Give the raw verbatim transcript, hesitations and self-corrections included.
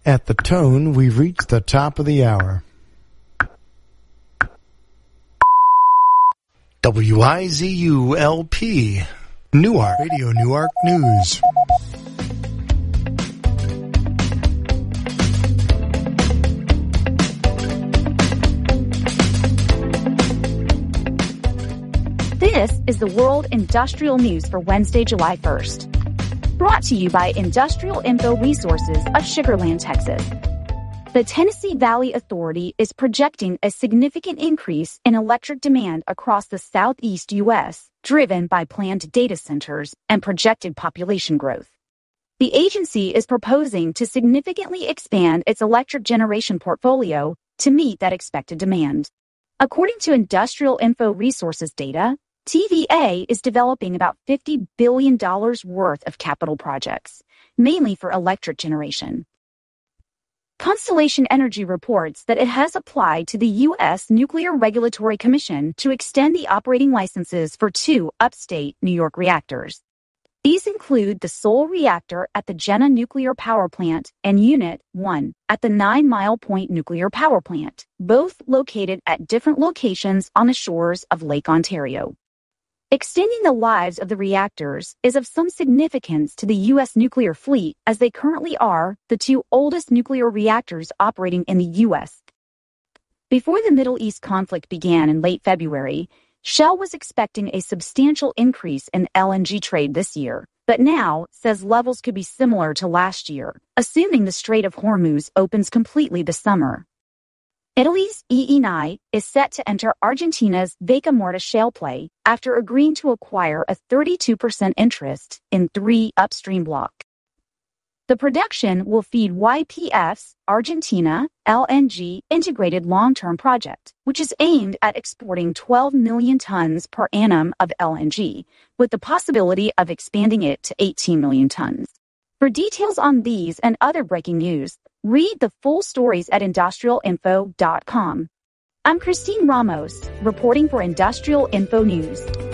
At the tone, we've reached the top of the hour. W I Z U L P, Newark, Radio Newark News. This is the World Industrial News for Wednesday, July first. Brought to you by Industrial Info Resources of Sugar Land, Texas. The Tennessee Valley Authority is projecting a significant increase in electric demand across the southeast U S, driven by planned data centers and projected population growth. The agency is proposing to significantly expand its electric generation portfolio to meet that expected demand. According to Industrial Info Resources data, T V A is developing about fifty billion dollars worth of capital projects, mainly for electric generation. Constellation Energy reports that it has applied to the U S Nuclear Regulatory Commission to extend the operating licenses for two upstate New York reactors. These include the Seoul reactor at the Jenna Nuclear Power Plant and Unit one at the Nine Mile Point Nuclear Power Plant, both located at different locations on the shores of Lake Ontario. Extending the lives of the reactors is of some significance to the U S nuclear fleet, as they currently are the two oldest nuclear reactors operating in the U S. Before the Middle East conflict began in late February, Shell was expecting a substantial increase in L N G trade this year, but now says levels could be similar to last year, assuming the Strait of Hormuz opens completely this summer. Italy's Eni is set to enter Argentina's Vaca Muerta shale play after agreeing to acquire a thirty-two percent interest in three upstream blocks. The production will feed Y P F's Argentina L N G Integrated Long-Term Project, which is aimed at exporting twelve million tons per annum of L N G, with the possibility of expanding it to eighteen million tons. For details on these and other breaking news, read the full stories at industrial info dot com. I'm Christine Ramos, reporting for Industrial Info News.